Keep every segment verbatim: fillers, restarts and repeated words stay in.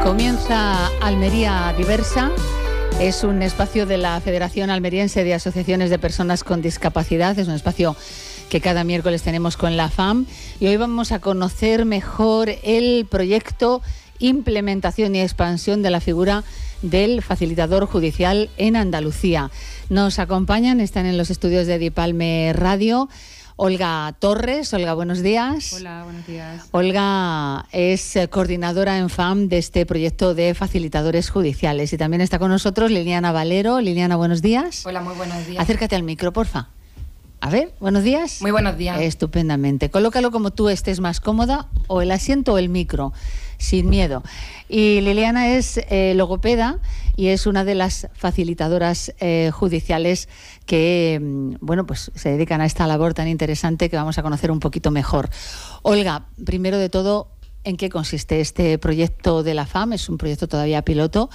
Comienza Almería Diversa. Es un espacio de la Federación Almeriense de Asociaciones de Personas con Discapacidad. Es un espacio que cada miércoles tenemos con la F A M. Y hoy vamos a conocer mejor el proyecto implementación y expansión de la figura del facilitador judicial en Andalucía. Nos acompañan, están en los estudios de Dipalme Radio, Olga Torres. Olga, buenos días. Hola, buenos días. Olga es coordinadora en F A M de este proyecto de facilitadores judiciales. Y también está con nosotros Liliana Valero. Liliana, buenos días. Hola, muy buenos días. Acércate al micro, porfa. A ver, buenos días. Muy buenos días. Estupendamente. Colócalo como tú estés más cómoda, o el asiento o el micro, sin miedo. Y Liliana es eh, logopeda y es una de las facilitadoras eh, judiciales que, bueno, pues se dedican a esta labor tan interesante que vamos a conocer un poquito mejor. Olga, primero de todo, ¿en qué consiste este proyecto de la F A M? Es un proyecto todavía piloto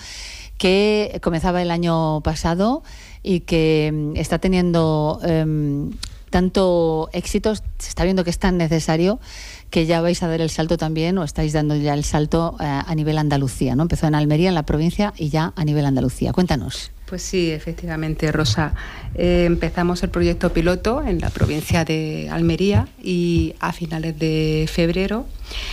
que comenzaba el año pasado y que está teniendo eh, tanto éxito, se está viendo que es tan necesario que ya vais a dar el salto también, o estáis dando ya el salto eh, a nivel Andalucía, ¿no? Empezó en Almería, en la provincia, y ya a nivel Andalucía. Cuéntanos. Pues sí, efectivamente, Rosa. Eh, empezamos el proyecto piloto en la provincia de Almería y a finales de febrero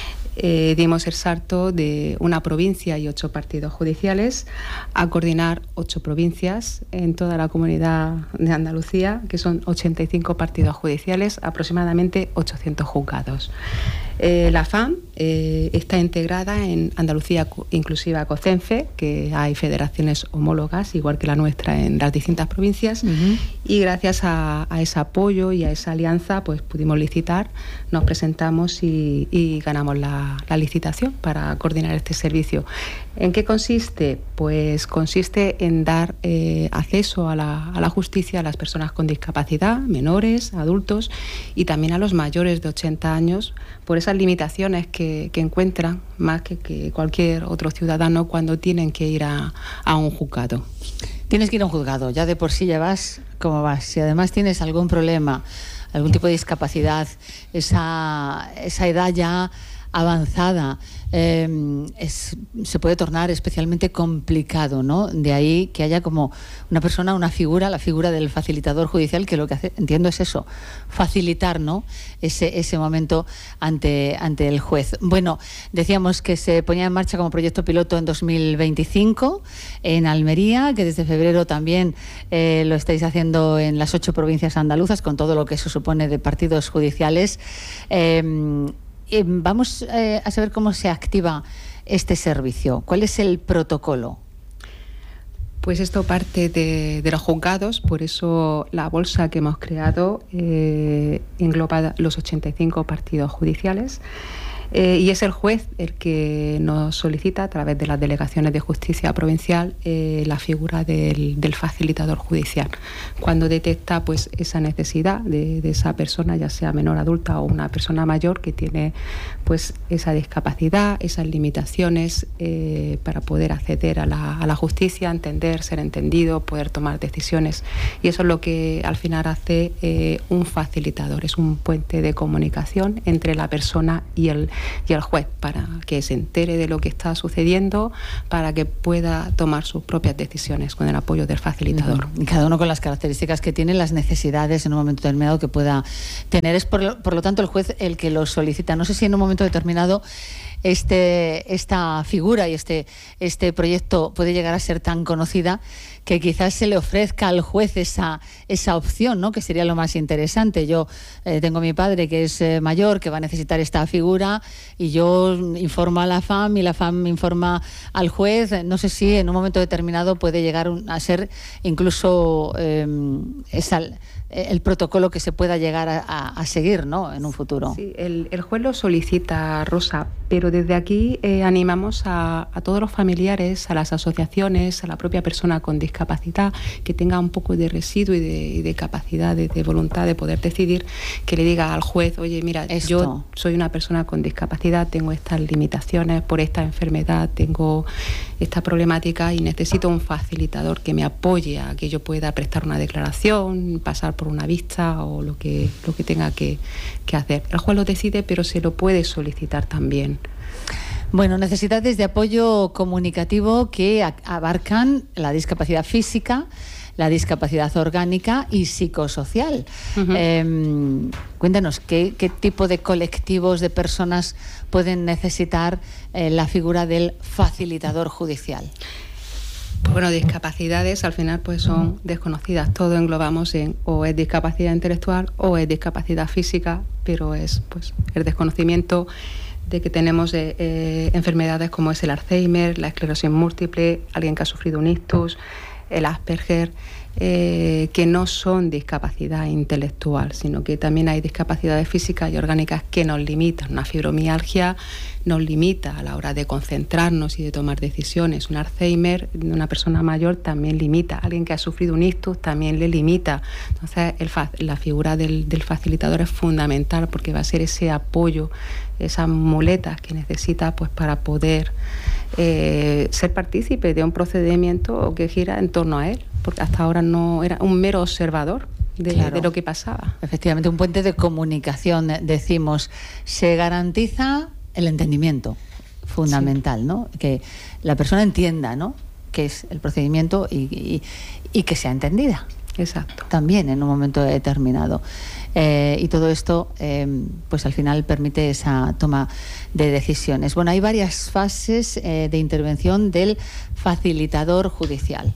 Eh, dimos el salto de una provincia y ocho partidos judiciales a coordinar ocho provincias en toda la comunidad de Andalucía, que son ochenta y cinco partidos judiciales, aproximadamente ochocientos juzgados. Eh, la F A M eh, está integrada en Andalucía Inclusiva COCENFE, que hay federaciones homólogas, igual que la nuestra, en las distintas provincias, uh-huh. Y gracias a, a ese apoyo y a esa alianza, pues pudimos licitar, nos presentamos y, y ganamos la, la licitación para coordinar este servicio. ¿En qué consiste? Pues consiste en dar eh, acceso a la, a la justicia a las personas con discapacidad, menores, adultos y también a los mayores de ochenta años, por esas limitaciones que, que encuentran más que, que cualquier otro ciudadano cuando tienen que ir a, a un juzgado. Tienes que ir a un juzgado, ya de por sí ya vas como vas. Si además tienes algún problema, algún tipo de discapacidad, esa, esa edad ya avanzada, eh, es, se puede tornar especialmente complicado, ¿no? De ahí que haya como una persona, una figura, la figura del facilitador judicial, que lo que hace, entiendo, es eso, facilitar, ¿no? Ese, ese momento ante, ante el juez. Bueno, decíamos que se ponía en marcha como proyecto piloto en dos mil veinticinco en Almería, que desde febrero también eh, lo estáis haciendo en las ocho provincias andaluzas, con todo lo que eso supone de partidos judiciales. Eh, Eh, vamos eh, a saber cómo se activa este servicio. ¿Cuál es el protocolo? Pues esto parte de, de los juzgados, por eso la bolsa que hemos creado eh, engloba los ochenta y cinco partidos judiciales. Eh, y es el juez el que nos solicita a través de las delegaciones de justicia provincial eh, la figura del, del facilitador judicial, cuando detecta pues esa necesidad de, de esa persona, ya sea menor adulta o una persona mayor que tiene pues esa discapacidad, esas limitaciones eh, para poder acceder a la, a la justicia, entender, ser entendido, poder tomar decisiones. Y eso es lo que al final hace eh, un facilitador, es un puente de comunicación entre la persona y el y el juez, para que se entere de lo que está sucediendo, para que pueda tomar sus propias decisiones con el apoyo del facilitador. Uh-huh. Y cada uno con las características que tiene, las necesidades en un momento determinado que pueda tener. Es por lo, por lo tanto el juez el que lo solicita. No sé si en un momento determinado este, esta figura y este, este proyecto puede llegar a ser tan conocida que quizás se le ofrezca al juez esa, esa opción, ¿no? Que sería lo más interesante. Yo eh, tengo a mi padre que es eh, mayor, que va a necesitar esta figura, y yo informo a la F A M y la F A M informa al juez. No sé si en un momento determinado puede llegar a ser incluso eh, esa, el protocolo que se pueda llegar a, a, a seguir, ¿no? En un futuro. Sí, el, el juez lo solicita, Rosa, pero desde aquí eh, animamos a, a todos los familiares, a las asociaciones, a la propia persona con discapacidad, capacidad, que tenga un poco de residuo y de, y de capacidad, de, de voluntad de poder decidir, que le diga al juez, oye, mira, Esto. yo soy una persona con discapacidad, tengo estas limitaciones por esta enfermedad, tengo esta problemática y necesito un facilitador que me apoye a que yo pueda prestar una declaración, pasar por una vista o lo que, lo que tenga que, que hacer. El juez lo decide, pero se lo puede solicitar también. Bueno, necesidades de apoyo comunicativo que abarcan la discapacidad física, la discapacidad orgánica y psicosocial. Uh-huh. Eh, cuéntanos, ¿qué, ¿qué tipo de colectivos de personas pueden necesitar eh, la figura del facilitador judicial? Bueno, discapacidades al final pues son desconocidas. Todo englobamos en o es discapacidad intelectual o es discapacidad física, pero es pues el desconocimiento de que tenemos eh, eh, enfermedades como es el Alzheimer, la esclerosis múltiple, alguien que ha sufrido un ictus, el Asperger, eh, que no son discapacidad intelectual, sino que también hay discapacidades físicas y orgánicas que nos limitan. Una fibromialgia nos limita a la hora de concentrarnos y de tomar decisiones. Un Alzheimer de una persona mayor también limita. Alguien que ha sufrido un ictus también le limita. Entonces, el fa- la figura del, del facilitador es fundamental porque va a ser ese apoyo, esas muletas que necesita pues para poder eh, ser partícipe de un procedimiento que gira en torno a él, porque hasta ahora no era un mero observador de, claro, de lo que pasaba. Efectivamente, un puente de comunicación, decimos, se garantiza el entendimiento, fundamental, sí, ¿no? Que la persona entienda, ¿no?, qué es el procedimiento y, y, y que sea entendida. Exacto. También en un momento determinado. Eh, y todo esto, eh, pues al final permite esa toma de decisiones. Bueno, hay varias fases eh, de intervención del facilitador judicial.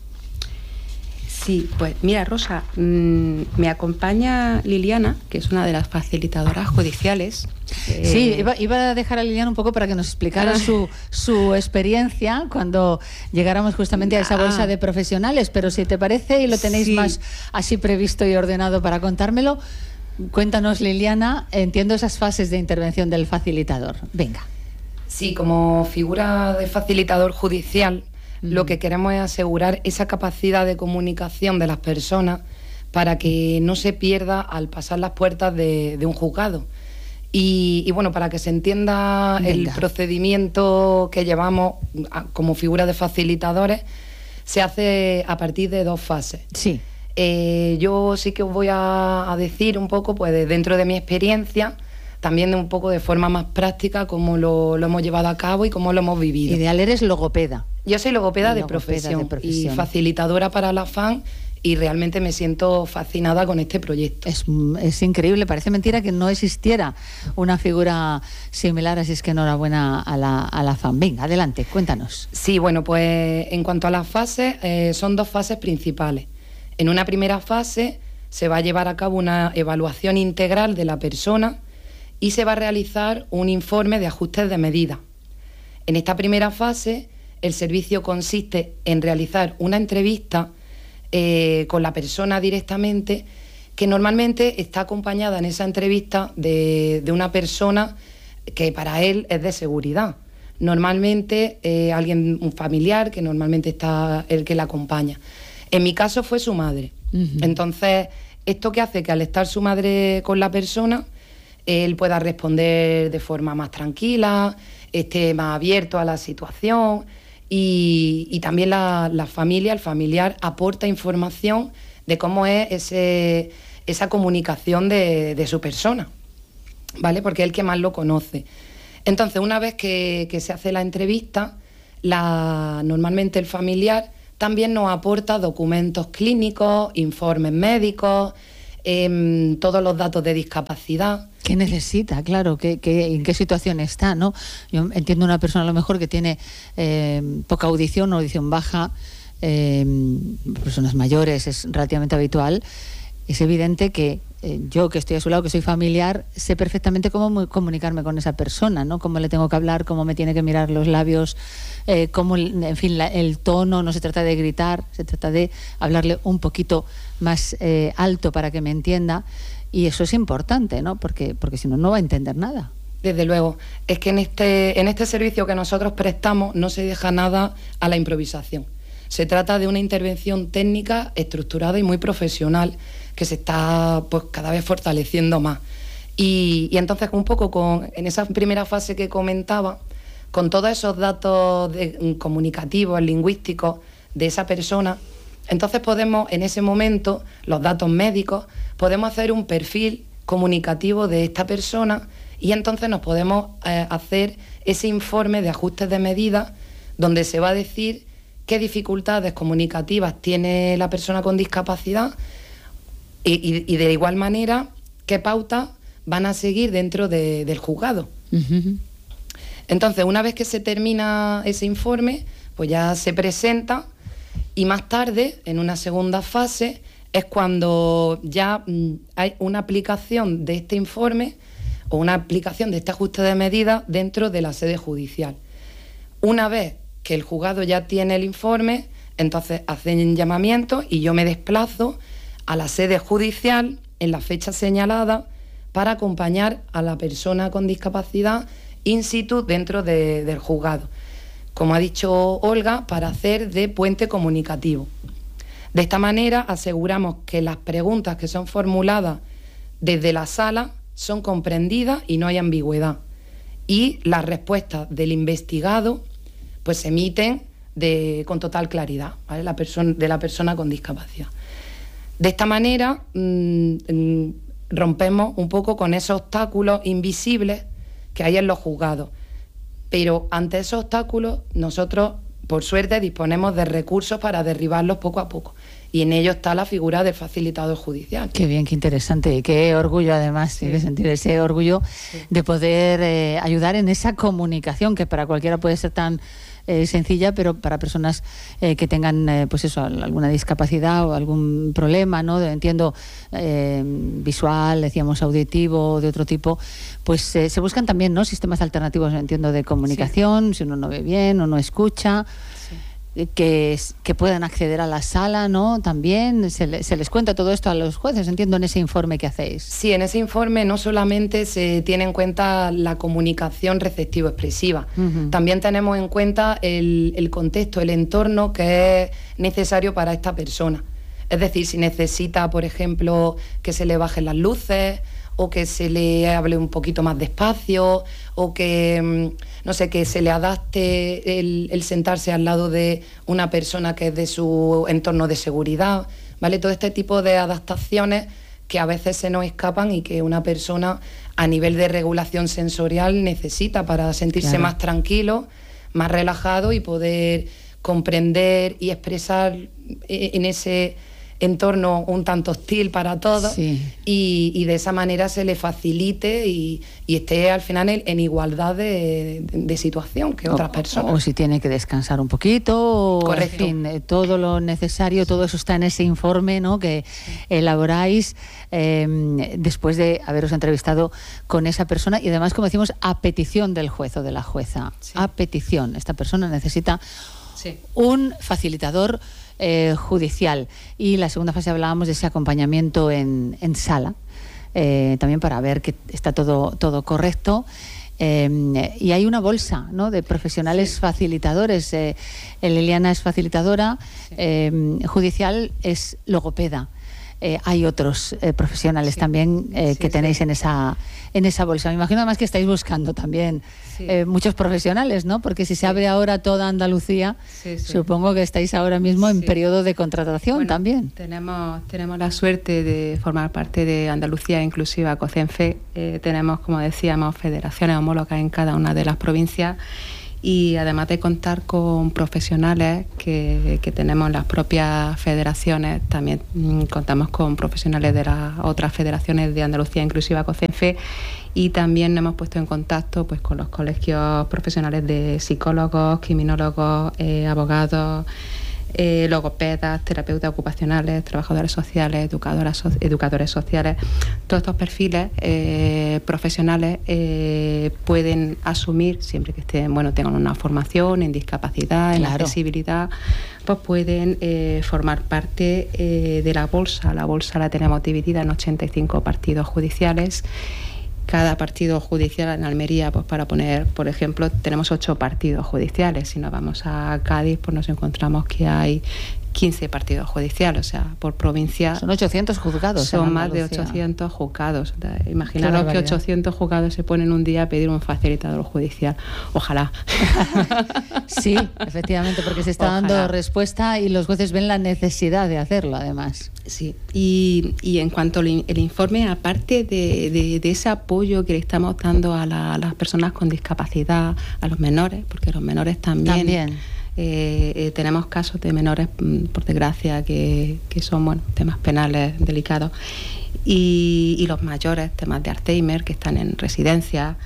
Sí, pues mira, Rosa, mmm, me acompaña Liliana, que es una de las facilitadoras judiciales. Eh... Sí, iba, iba a dejar a Liliana un poco para que nos explicara ah. su, su experiencia cuando llegáramos justamente a esa bolsa ah. de profesionales, pero si te parece y lo tenéis sí. más así previsto y ordenado para contármelo, cuéntanos, Liliana, entiendo esas fases de intervención del facilitador. Venga. Sí, como figura de facilitador judicial, lo que queremos es asegurar esa capacidad de comunicación de las personas para que no se pierda al pasar las puertas de, de un juzgado. Y, y bueno, para que se entienda Venga. el procedimiento que llevamos a, como figura de facilitadores, se hace a partir de dos fases. Sí. Eh, yo sí que os voy a, a decir un poco, pues de, dentro de mi experiencia, también de un poco de forma más práctica, cómo lo, lo hemos llevado a cabo y cómo lo hemos vivido. Ideal, eres logopeda. Yo soy logopeda, de, logopeda profesión, de profesión y facilitadora para la F A N, y realmente me siento fascinada con este proyecto. Es, es increíble, parece mentira que no existiera una figura similar, así es que enhorabuena a la, a la F A N. Venga, adelante, cuéntanos. Sí, bueno, pues en cuanto a las fases, eh, son dos fases principales. En una primera fase se va a llevar a cabo una evaluación integral de la persona y se va a realizar un informe de ajustes de medida. En esta primera fase, el servicio consiste en realizar una entrevista eh, con la persona directamente, que normalmente está acompañada en esa entrevista de, de una persona que para él es de seguridad. Normalmente eh, alguien, un familiar, que normalmente está el que la acompaña. En mi caso fue su madre. Uh-huh. Entonces, esto que hace que al estar su madre con la persona, él pueda responder de forma más tranquila, esté más abierto a la situación. Y, y también la, la familia, el familiar, aporta información de cómo es ese, esa comunicación de, de su persona, ¿vale? Porque es el que más lo conoce. Entonces, una vez que, que se hace la entrevista, la, normalmente el familiar también nos aporta documentos clínicos, informes médicos, eh, todos los datos de discapacidad. ¿Qué necesita? Claro, ¿qué, qué, ¿en qué situación está, no? Yo entiendo una persona a lo mejor que tiene eh, poca audición o audición baja, eh, personas mayores, es relativamente habitual. Es evidente que eh, yo, que estoy a su lado, que soy familiar, sé perfectamente cómo comunicarme con esa persona, ¿no? Cómo le tengo que hablar, cómo me tiene que mirar los labios, eh, cómo, en fin, la, el tono. No se trata de gritar, se trata de hablarle un poquito más eh, alto para que me entienda. Y eso es importante, ¿no? Porque, porque si no, no va a entender nada. Desde luego. Es que en este, en este servicio que nosotros prestamos no se deja nada a la improvisación. Se trata de una intervención técnica, estructurada y muy profesional, que se está pues cada vez fortaleciendo más. Y, y entonces, un poco con, en esa primera fase que comentaba, con todos esos datos de, comunicativos, lingüísticos de esa persona, entonces podemos, en ese momento, los datos médicos, podemos hacer un perfil comunicativo de esta persona y entonces nos podemos eh, hacer ese informe de ajustes de medida donde se va a decir qué dificultades comunicativas tiene la persona con discapacidad y, y, y de igual manera qué pautas van a seguir dentro de, del juzgado. Uh-huh. Entonces, una vez que se termina ese informe, pues ya se presenta y más tarde, en una segunda fase, es cuando ya mm, hay una aplicación de este informe o una aplicación de este ajuste de medida dentro de la sede judicial. Una vez que el juzgado ya tiene el informe, entonces hacen llamamiento y yo me desplazo a la sede judicial en la fecha señalada para acompañar a la persona con discapacidad in situ dentro de, del juzgado. Como ha dicho Olga, para hacer de puente comunicativo. De esta manera aseguramos que las preguntas que son formuladas desde la sala son comprendidas y no hay ambigüedad. Y las respuestas del investigado pues se emiten de, con total claridad, ¿vale? La persona, de la persona con discapacidad. De esta manera mmm, rompemos un poco con esos obstáculos invisibles que hay en los juzgados. Pero ante esos obstáculos nosotros, por suerte, disponemos de recursos para derribarlos poco a poco. Y en ello está la figura del facilitador judicial. Qué bien, qué interesante. Y qué orgullo, además, sí. Tiene que sentir ese orgullo sí. de poder eh, ayudar en esa comunicación que para cualquiera puede ser tan eh, sencilla, pero para personas eh, que tengan, eh, pues eso, alguna discapacidad o algún problema, ¿no? De, entiendo, eh, visual, decíamos auditivo, de otro tipo, pues eh, se buscan también, ¿no? Sistemas alternativos, entiendo, de comunicación, sí. si uno no ve bien o no escucha. Que, que puedan acceder a la sala, ¿no? También se, le, se les cuenta todo esto a los jueces, entiendo, en ese informe que hacéis. Sí, en ese informe no solamente se tiene en cuenta la comunicación receptivo-expresiva, uh-huh. también tenemos en cuenta el, el contexto, el entorno que es necesario para esta persona. Es decir, si necesita, por ejemplo, que se le bajen las luces, o que se le hable un poquito más despacio, o que, no sé, que se le adapte el, el sentarse al lado de una persona que es de su entorno de seguridad, ¿vale? Todo este tipo de adaptaciones que a veces se nos escapan y que una persona a nivel de regulación sensorial necesita para sentirse claro. más tranquilo, más relajado y poder comprender y expresar en ese entorno un tanto hostil para todos sí. y, y de esa manera se le facilite y, y esté al final en, en igualdad de, de, de situación que otras o, personas. O si tiene que descansar un poquito, o en fin, todo lo necesario, todo eso está en ese informe, ¿no? que sí. elaboráis eh, después de haberos entrevistado con esa persona y además, como decimos, a petición del juez o de la jueza. Sí. A petición. Esta persona necesita sí. un facilitador Eh, judicial. Y la segunda fase hablábamos de ese acompañamiento en, en sala, eh, también para ver que está todo, todo correcto. Eh, y hay una bolsa, ¿no? de profesionales sí. facilitadores. Eh, Liliana es facilitadora, sí. eh, judicial es logopeda. Eh, hay otros eh, profesionales sí. también eh, sí, que tenéis sí. en esa en esa bolsa. Me imagino además que estáis buscando también sí. eh, muchos profesionales, ¿no? Porque si se sí. abre ahora toda Andalucía, sí, sí. supongo que estáis ahora mismo en sí. periodo de contratación bueno, también. Tenemos tenemos la suerte de formar parte de Andalucía Inclusiva COCENFE. Eh, tenemos, como decíamos, federaciones homólogas en cada una de las provincias. Y además de contar con profesionales que, que tenemos en las propias federaciones, también mmm, contamos con profesionales de las otras federaciones de Andalucía Inclusiva COCENFE y también nos hemos puesto en contacto pues, con los colegios profesionales de psicólogos, criminólogos, eh, abogados, eh, logopedas, terapeutas ocupacionales, trabajadores sociales, educadoras, so- educadores sociales. Todos estos perfiles eh, profesionales eh, pueden asumir, siempre que estén, bueno, tengan una formación en discapacidad, claro. en accesibilidad, pues pueden eh, formar parte eh, de la bolsa. La bolsa la tenemos dividida en ochenta y cinco partidos judiciales. Cada partido judicial en Almería, pues para poner, por ejemplo, tenemos ocho partidos judiciales. Si nos vamos a Cádiz, pues nos encontramos que hay quince partidos judiciales, o sea, por provincia. Son ochocientos juzgados. Son más de ochocientos juzgados. Imaginaros que ochocientos juzgados se ponen un día a pedir un facilitador judicial. Ojalá. Sí, efectivamente, porque se está Ojalá. dando respuesta y los jueces ven la necesidad de hacerlo, además. Sí, y, y en cuanto al el informe, aparte de, de, de ese apoyo que le estamos dando a, la, a las personas con discapacidad, a los menores, porque los menores también... También. Eh, eh, tenemos casos de menores, por desgracia, que, que son bueno, temas penales delicados, y, y los mayores, temas de Alzheimer, que están en residencia.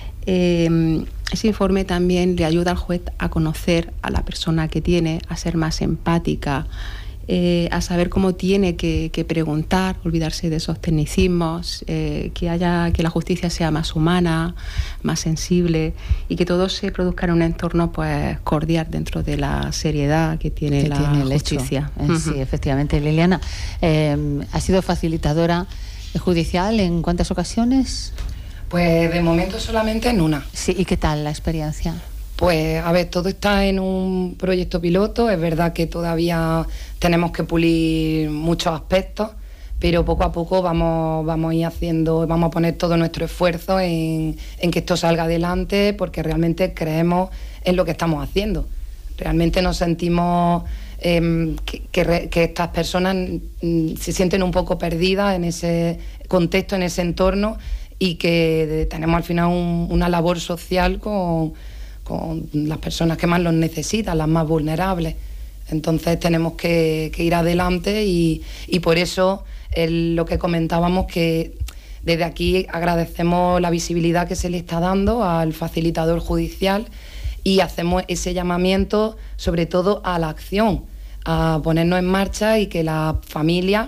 Eh, ese informe también le ayuda al juez a conocer a la persona que tiene, a ser más empática, eh, a saber cómo tiene que, que preguntar, olvidarse de esos tecnicismos, eh, que haya que la justicia sea más humana, más sensible, y que todo se produzca en un entorno pues cordial dentro de la seriedad que tiene que la tiene el justicia. Hecho. Uh-huh. Sí, efectivamente. Liliana, eh, ¿ha sido facilitadora judicial en cuántas ocasiones? Pues de momento solamente en una. Sí, ¿y qué tal la experiencia? Pues a ver, todo está en un proyecto piloto, es verdad que todavía tenemos que pulir muchos aspectos, pero poco a poco vamos, vamos a ir haciendo, vamos a poner todo nuestro esfuerzo en, en que esto salga adelante, porque realmente creemos en lo que estamos haciendo. Realmente nos sentimos eh, que, que, que estas personas mm, se sienten un poco perdidas en ese contexto, en ese entorno, y que tenemos al final un, una labor social con... con las personas que más los necesitan, las más vulnerables. Entonces tenemos que, que ir adelante y, y por eso el, lo que comentábamos, que desde aquí agradecemos la visibilidad que se le está dando al facilitador judicial y hacemos ese llamamiento sobre todo a la acción, a ponernos en marcha y que las familias,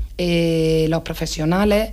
eh, los profesionales,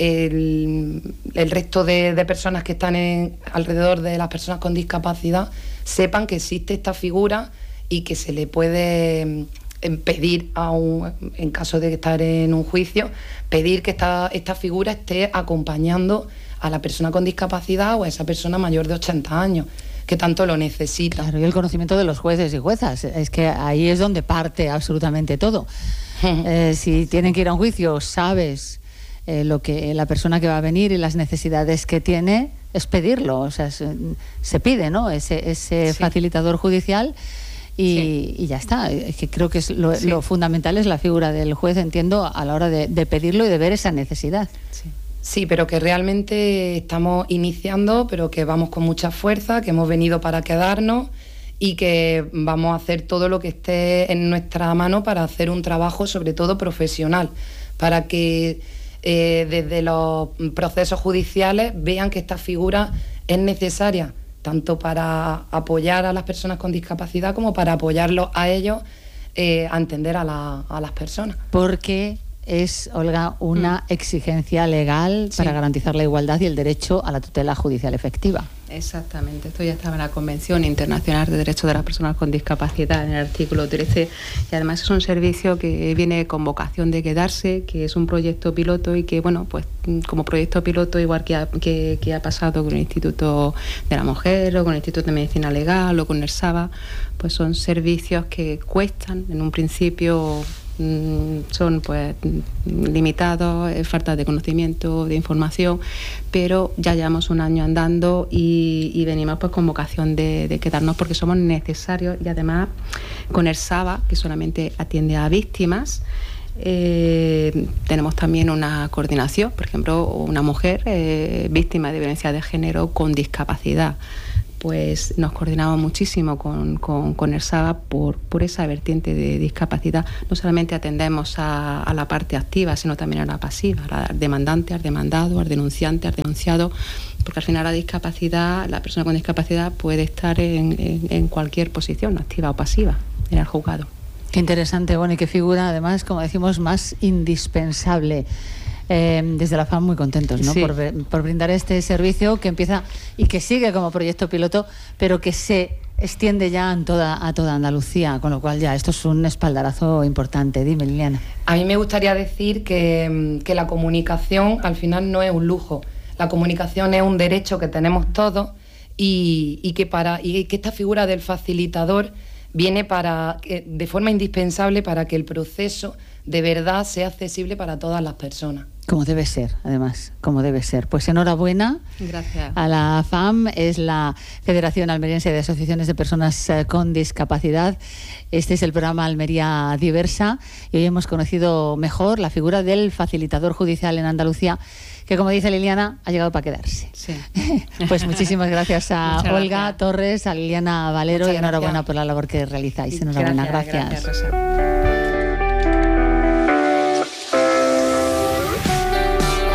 El, el resto de, de personas que están en, alrededor de las personas con discapacidad sepan que existe esta figura y que se le puede eh, pedir, a un, en caso de estar en un juicio, pedir que esta, esta figura esté acompañando a la persona con discapacidad o a esa persona mayor de ochenta años, que tanto lo necesita. Claro, y el conocimiento de los jueces y juezas, es que ahí es donde parte absolutamente todo. eh, si tienen que ir a un juicio, sabes... Eh, lo que la persona que va a venir y las necesidades que tiene, es pedirlo, o sea, se, se pide, ¿no? Ese, ese sí. facilitador judicial y, sí. y ya está. Es que creo que es lo, sí. lo fundamental es la figura del juez, entiendo, a la hora de, de pedirlo y de ver esa necesidad. Sí. Sí, pero que realmente estamos iniciando, pero que vamos con mucha fuerza, que hemos venido para quedarnos y que vamos a hacer todo lo que esté en nuestra mano para hacer un trabajo, sobre todo profesional, para que Eh, desde los procesos judiciales vean que esta figura es necesaria tanto para apoyar a las personas con discapacidad como para apoyarlos a ellos eh, a entender a, la, a las personas. Porque es, Olga, una mm. exigencia legal sí. para garantizar la igualdad y el derecho a la tutela judicial efectiva. Exactamente, esto ya estaba en la Convención Internacional de Derechos de las Personas con Discapacidad, en el artículo trece, y además es un servicio que viene con vocación de quedarse, que es un proyecto piloto y que, bueno, pues como proyecto piloto, igual que ha, que, que ha pasado con el Instituto de la Mujer o con el Instituto de Medicina Legal o con el SABA, pues son servicios que cuestan en un principio... son pues limitados, falta de conocimiento, de información, pero ya llevamos un año andando y, y venimos pues con vocación de, de quedarnos porque somos necesarios, y además con el SABA, que solamente atiende a víctimas, eh, tenemos también una coordinación, por ejemplo, una mujer eh, víctima de violencia de género con discapacidad. Pues nos coordinamos muchísimo con, con, con el SABA por, por esa vertiente de discapacidad. No solamente atendemos a, a la parte activa, sino también a la pasiva, al demandante, al demandado, al denunciante, al denunciado, porque al final la discapacidad, la persona con discapacidad puede estar en, en, en cualquier posición, activa o pasiva, en el juzgado. Qué interesante, bueno, y qué figura, además, como decimos, más indispensable. Eh, desde la F A M muy contentos, ¿no? Sí. por, por brindar este servicio que empieza y que sigue como proyecto piloto, pero que se extiende ya en toda, a toda Andalucía, con lo cual ya esto es un espaldarazo importante. Dime, Liliana. A mí me gustaría decir que, que la comunicación al final no es un lujo, la comunicación es un derecho que tenemos todos y, y, que, para, y que esta figura del facilitador viene para de forma indispensable para que el proceso de verdad sea accesible para todas las personas. Como debe ser, además, como debe ser. Pues enhorabuena. Gracias. A la F A M, es la Federación Almeriense de Asociaciones de Personas eh, con Discapacidad. Este es el programa Almería Diversa y hoy hemos conocido mejor la figura del facilitador judicial en Andalucía, que, como dice Liliana, ha llegado para quedarse. Sí. Pues muchísimas gracias a Muchas Olga gracias. Torres, a Liliana Valero. Muchas y enhorabuena gracias. por la labor que realizáis. Enhorabuena, gracias. Gracias, gracias, Rosa.